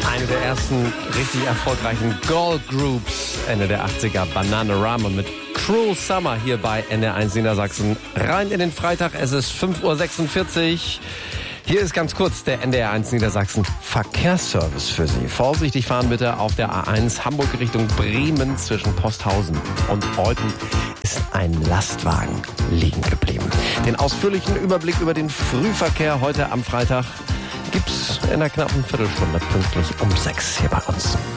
Eine der ersten richtig erfolgreichen Girl Groups Ende der 80er, Bananarama mit Cruel Summer hier bei NDR1 Niedersachsen. Rein in den Freitag, es ist 5:46 Uhr. Hier ist ganz kurz der NDR1 Niedersachsen Verkehrsservice für Sie. Vorsichtig fahren bitte auf der A1 Hamburg Richtung Bremen zwischen Posthausen und Olten ist ein Lastwagen liegen geblieben. Den ausführlichen Überblick über den Frühverkehr heute am Freitag gibt's in einer knappen Viertelstunde pünktlich um 6 hier bei uns.